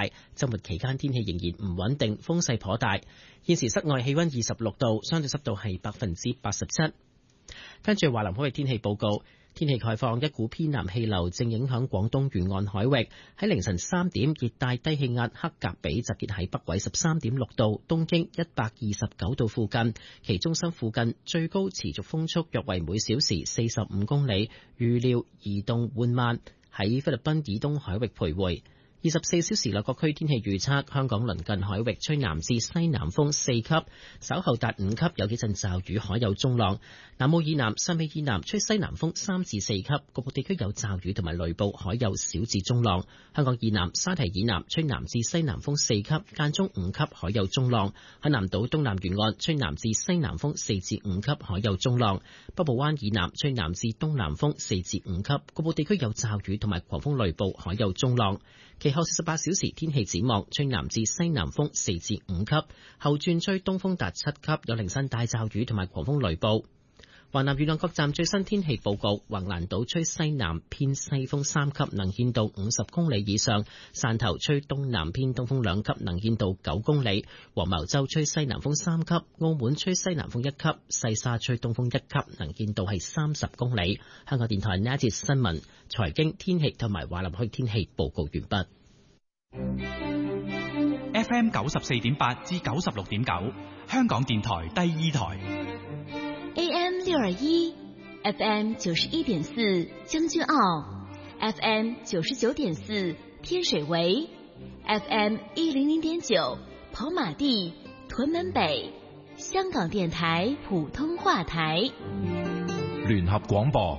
大。週末期間天氣仍然唔穩定，風勢頗大。現時室外氣溫26度，相對濕度係87%。跟住華南海域天氣報告。天氣概況，一股偏南氣流正影響廣東沿岸海域。喺凌晨3點，熱帶低氣壓克格比集結喺北緯13.6度、東經129度附近，其中心附近最高持續風速約為每小時45公里，預料移動緩慢，喺菲律賓以東海域徘徊。24小時內各區天氣預測，香港鄰近海域吹南至西南風4級，稍後達5級，有幾陣驟雨，海有中浪。南澳以南、汕尾以南吹西南風3至4級，局部地區有驟雨同埋雷暴，海有小至中浪。香港以南、沙堤以南吹南至西南風4級，間中5級，海有中浪。海南島東南沿岸吹南至西南風4至5級，海有中浪。北部灣以南吹南至東南風4至5級，局部地區有驟雨同埋狂風雷暴，海有中浪。其後48小時天氣展望，吹南至西南風4至5級，後轉吹東風達7級，有零星大驟雨同埋狂風雷暴。華南沿岸各站最新天氣報告：橫瀾島吹西南偏西風3級，能見度50公里以上；汕頭吹東南偏東風2級，能見度9公里；黃茅洲吹西南風3級；澳門吹西南風1級；西沙吹東風1級，能見度係30公里。香港電台呢一節新聞、財經、天氣同埋華南海天氣報告完畢。 FM 94.8至96.9，香港電台第二台。 AM 621 FM 91.4將軍澳 FM 99.4天水圍 FM 100.9跑馬地屯門北香港電台普通話台聯合廣播。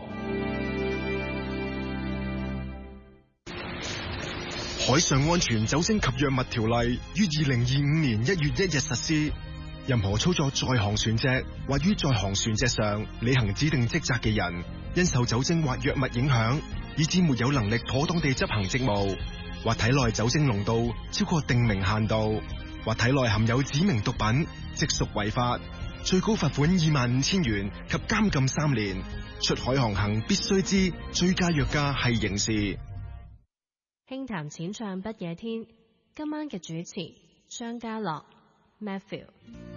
海上安全酒精及藥物條例於2025年1月1日實施。任何操作在航船隻或於在航船隻上履行指定職責嘅人，因受酒精或藥物影響，以致沒有能力妥當地執行職務，或體內酒精濃度超過定明限度，或體內含有指明毒品，即屬違法，最高罰款25,000元及監禁3年。出海航行必須知醉駕藥駕係刑事。 輕談淺唱不夜天，今晚嘅主持張家樂 Matthew。